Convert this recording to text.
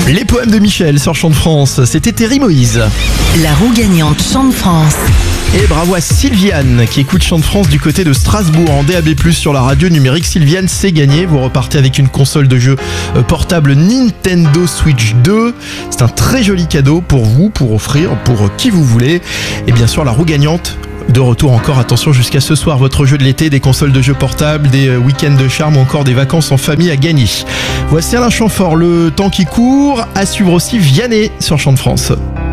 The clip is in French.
Les poèmes de Michel sur Chant de France, c'était Terry Moïse. La roue gagnante Chant de France. Et bravo à Sylviane qui écoute Chant de France du côté de Strasbourg en DAB+, sur la radio numérique. Sylviane, c'est gagné. Vous repartez avec une console de jeu portable Nintendo Switch 2. C'est un très joli cadeau pour vous, pour offrir, pour qui vous voulez. Et bien sûr, la roue gagnante de retour encore, attention, jusqu'à ce soir, votre jeu de l'été, des consoles de jeux portables, des week-ends de charme ou encore des vacances en famille à gagner. Voici Alain Chamfort, le temps qui court, à suivre aussi Vianney sur Chant de France.